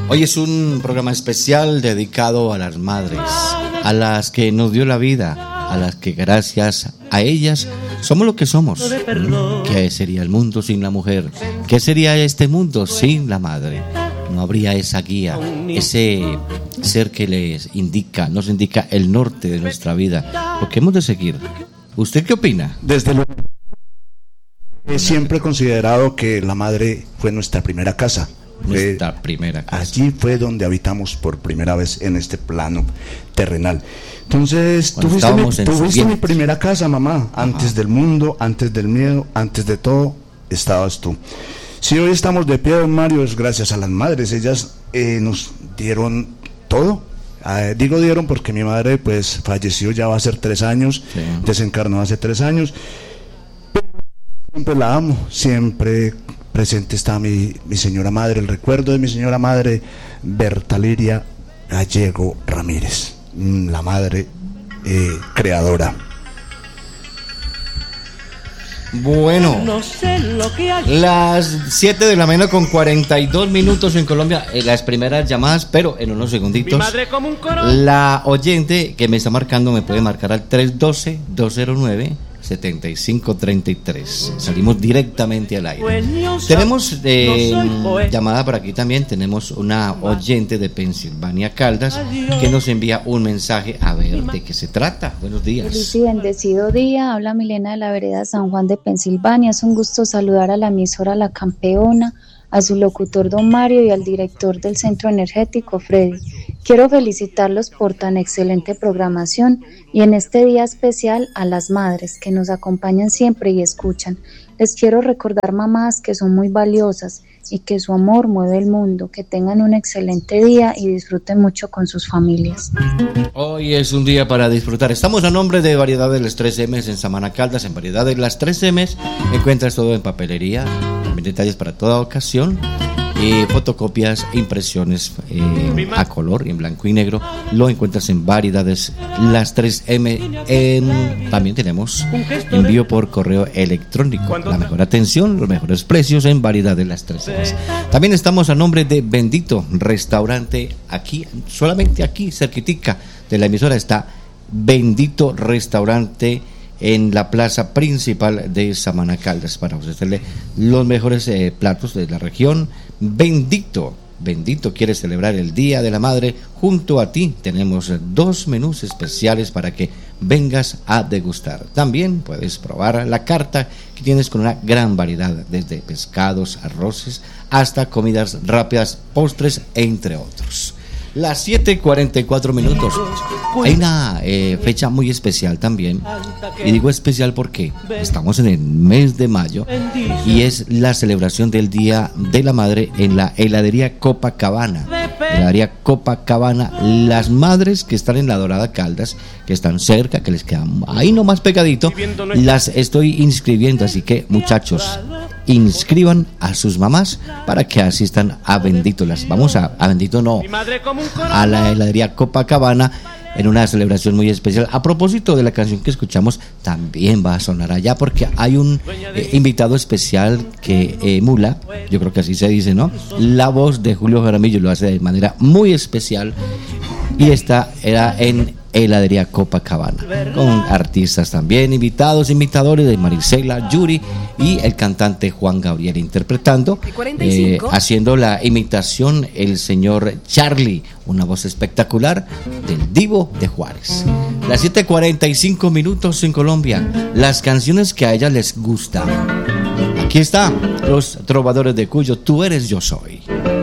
Hoy es un programa especial dedicado a las madres, a las que nos dio la vida, a las que gracias a ellas somos lo que somos. ¿Qué sería el mundo sin la mujer? ¿Qué sería este mundo sin la madre? No habría esa guía, ese ser que nos indica el norte de nuestra vida, lo que hemos de seguir. ¿Usted qué opina? Desde luego, siempre he considerado que la madre fue nuestra primera casa. Nuestra primera casa. Allí fue donde habitamos por primera vez en este plano terrenal. Entonces, tú fuiste mi primera casa, mamá. Ajá. Antes del mundo, antes del miedo, antes de todo, estabas tú. Si hoy estamos de pie, don Mario, es gracias a las madres. Ellas nos dieron todo. Dieron porque mi madre pues falleció, ya va a ser 3 años, sí. Desencarnó hace 3 años. Pero siempre la amo, siempre presente está mi señora madre, el recuerdo de mi señora madre, Bertaliria Gallego Ramírez, la madre creadora. Bueno, las 7 de la mañana con 42 minutos en Colombia, las primeras llamadas, pero en unos segunditos. La oyente que me está marcando me puede marcar al 312-209-7533. Salimos directamente al aire. Tenemos llamada por aquí también. Tenemos una oyente de Pensilvania, Caldas, que nos envía un mensaje a ver de qué se trata. Buenos días. Feliz y bendecido día. Habla Milena de la vereda San Juan de Pensilvania. Es un gusto saludar a la emisora La Campeona, a su locutor don Mario y al director del Centro Energético Freddy. Quiero felicitarlos por tan excelente programación y en este día especial a las madres que nos acompañan siempre y escuchan. Les quiero recordar, mamás, que son muy valiosas y que su amor mueve el mundo. Que tengan un excelente día y disfruten mucho con sus familias. Hoy es un día para disfrutar. Estamos a nombre de Variedad de las 3M's en Samana Caldas. En Variedad de las 3M's encuentras todo en papelería, también detalles para toda ocasión. Fotocopias, impresiones a color, en blanco y negro. Lo encuentras en Variedades las 3M. También tenemos envío por correo electrónico. La mejor atención, los mejores precios en Variedades las 3M. También estamos a nombre de Bendito Restaurante. Aquí, solamente aquí, cerquitica de la emisora, está Bendito Restaurante en la plaza principal de Samana Caldas, para ofrecerle los mejores platos de la región. Bendito quiere celebrar el Día de la Madre junto a ti. Tenemos 2 menús especiales para que vengas a degustar. También puedes probar la carta que tienes con una gran variedad, desde pescados, arroces, hasta comidas rápidas, postres, entre otros. Las 7:44 minutos. Hay una fecha muy especial también. Y digo especial porque estamos en el mes de mayo y es la celebración del Día de la Madre en la heladería Copacabana. Heladería Copacabana. Las madres que están en la Dorada Caldas, que están cerca, que les quedan ahí nomás pegadito, las estoy inscribiendo. Así que, muchachos, inscriban a sus mamás para que asistan a Bendito. Las vamos a Bendito, no, a la heladería Copacabana, en una celebración muy especial. A propósito de la canción que escuchamos, también va a sonar allá porque hay un invitado especial que emula, yo creo que así se dice, ¿no? La voz de Julio Jaramillo, lo hace de manera muy especial, y esta era en heladería Copacabana, con artistas también, invitadores de Marisela, Yuri y el cantante Juan Gabriel interpretando, haciendo la imitación el señor Charlie, una voz espectacular del Divo de Juárez. Las 7:45 minutos en Colombia, las canciones que a ella les gustan. Aquí está, los trovadores de Cuyo, Tú eres, yo soy.